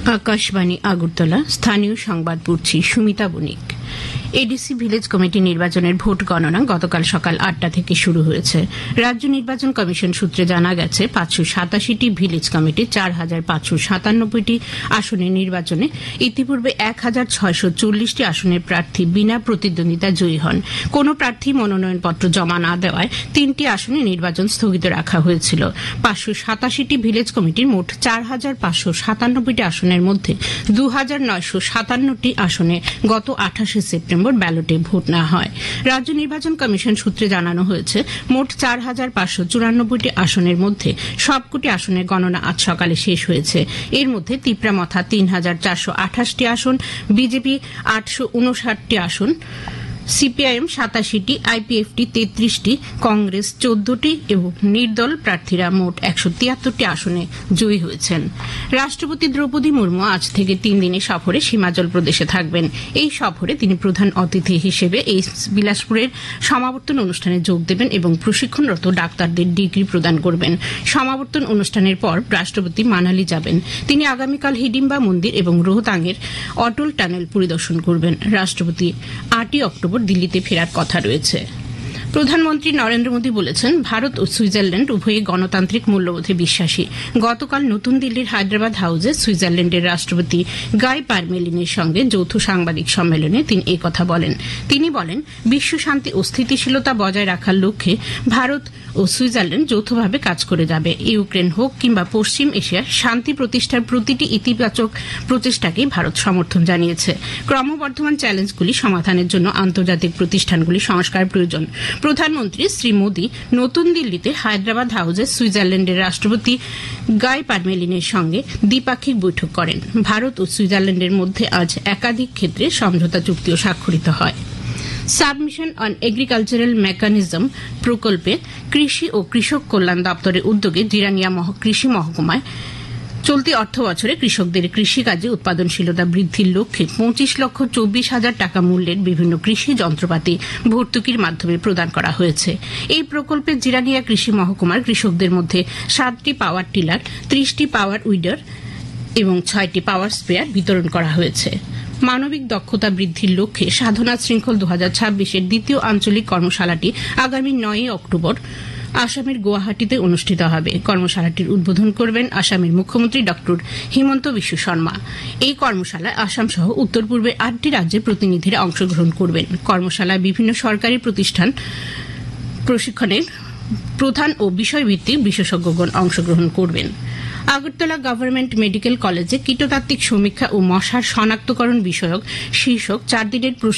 আকাশবাণী আগরতলা। স্থানীয় সংবাদ পড়ছি সুমিতা বণিক। এডিসি ভিলেজ কমিটি নির্বাচনের ভোট গণনা গতকাল সকাল ৮টা থেকে শুরু হয়েছে। রাজ্য নির্বাচন কমিশন সূত্রে জানা গেছে ৫৮৭টি ভিলেজ কমিটির ৪,৫৯৭টি আসনের নির্বাচনে ইতিপূর্বে ১,৬৪০টি আসনের প্রার্থী বিনা প্রতিদ্বন্দ্বিতা জয়ী হন। কোন প্রার্থী মনোনয়নপত্র জমা না দেওয়ায় ৩টি আসনে নির্বাচন স্থগিত রাখা হয়েছিল। ৫৮৭টি ভিলেজ কমিটির মোট ৪,৫৯৭টি আসনের মধ্যে ২,৯৫৭টি আসনে গত ২৮শে সেপ্টেম্বর ব্যালটে ভোট নেওয়া হয়। রাজ্য নির্বাচন কমিশন সূত্রে জানানো হয়েছে মোট ৪,৫৯৪টি আসনের মধ্যে সবকটি আসনের গণনা আজ সকালে শেষ হয়েছে। এর মধ্যে তিপ্রামথা ৩,৪২৮টি আসন, বিজেপি ৮৫৯টি আসন, সিপিআইএম ৮৭টি, আইপিএফটি ৩৩টি, কংগ্রেস ১৪টি এবং নির্দল প্রার্থীরা মোট ১৭৩টি আসনে জয়ী হয়েছেন। রাষ্ট্রপতি দ্রৌপদী মুর্মু আজ থেকে ৩ দিনের সফরে হিমাচল প্রদেশে থাকবেন। এই সফরে তিনি প্রধান অতিথি হিসেবে এই বিলাসপুরের সমাবর্তন অনুষ্ঠানে যোগ দেবেন এবং প্রশিক্ষণরত ডাক্তারদের ডিগ্রি প্রদান করবেন। সমাবর্তন অনুষ্ঠানের পর রাষ্ট্রপতি মানালি যাবেন। তিনি আগামীকাল হিডিম্বা মন্দির এবং রোহতাংয়ের অটল টানেল পরিদর্শন করবেন। রাষ্ট্রপতি ৮ই অক্টোবর দিল্লিতে ফেরার কথা রয়েছে। প্রধানমন্ত্রী নরেন্দ্র মোদী বলেছেন, ভারত ও সুইজারল্যান্ড উভয়ই গণতান্ত্রিক মূল্যবোধে বিশ্বাসী। গতকাল নতুন দিল্লির হায়দ্রাবাদ হাউসে সুইজারল্যান্ডের রাষ্ট্রপতি গাই পারমেলিনের সঙ্গে যৌথ সাংবাদিক সম্মেলনে তিনি একথা বলেন। তিনি বলেন, বিশ্ব শান্তি ও স্থিতিশীলতা বজায় রাখার লক্ষ্যে ভারত ও সুইজারল্যান্ড যৌথভাবে কাজ করে যাবে। ইউক্রেন হোক কিংবা পশ্চিম এশিয়ার শান্তি প্রতিষ্ঠার প্রতিটি ইতিবাচক প্রচেষ্টাকেই ভারত সমর্থন জানিয়েছে। ক্রমবর্ধমান চ্যালেঞ্জগুলি সমাধানের জন্য আন্তর্জাতিক প্রতিষ্ঠানগুলি সংস্কার প্রয়োজন। প্রধানমন্ত্রী শ্রী মোদী নতুন দিল্লিতে হায়দ্রাবাদ হাউসে সুইজারল্যান্ডের রাষ্ট্রপতি গাই পারমেলিনের সঙ্গে দ্বিপাক্ষিক বৈঠক করেন। ভারত ও সুইজারল্যান্ডের মধ্যে আজ একাধিক ক্ষেত্রে সমঝোতা চুক্তিও স্বাক্ষরিত হয়। সাবমিশন অন এগ্রিকালচারাল মেকানিজম প্রকল্পে কৃষি ও কৃষক কল্যাণ দপ্তরের উদ্যোগে জিরানিয়া কৃষি মহকুমায় চলতি অর্থ বছরে কৃষকদের কৃষিকাজে উৎপাদনশীলতা বৃদ্ধির লক্ষ্যে ২৫,২৪,০০০ টাকা মূল্যের বিভিন্ন কৃষি যন্ত্রপাতি ভর্তুকির মাধ্যমে প্রদান করা হয়েছে। এই প্রকল্পে জিরানিয়া কৃষি মহকুমার কৃষকদের মধ্যে ৭টি পাওয়ার টিলার, ৩০টি পাওয়ার উইডার এবং 6টি পাওয়ার স্প্রেয়ার বিতরণ করা হয়েছে। মানবিক দক্ষতা বৃদ্ধির লক্ষ্যে সাধনা শৃঙ্খল ২০২৬-এর দ্বিতীয় আঞ্চলিক কর্মশালাটি আগামী ৯ অক্টোবর আসামের গুয়াহাটিতে অনুষ্ঠিত হবে। কর্মশালাটির উদ্বোধন করবেন আসামের মুখ্যমন্ত্রী ড হিমন্ত বিশ্ব শর্মা। এই কর্মশালায় আসাম সহ উত্তর পূর্বের ৮টি রাজ্যের প্রতিনিধিরা অংশগ্রহণ করবেন। কর্মশালায় বিভিন্ন সরকারি প্রতিষ্ঠান প্রশিক্ষণের প্রধান ও বিষয়ভিত্তিক বিশেষজ্ঞগণ অংশগ্রহণ করবেন। আগরতলা গভর্নমেন্ট মেডিকেল কলেজে কীটতাত্ত্বিক সমীক্ষা ও মশার শনাক্তকরণ বিষয়ক শীর্ষক 4 দিনের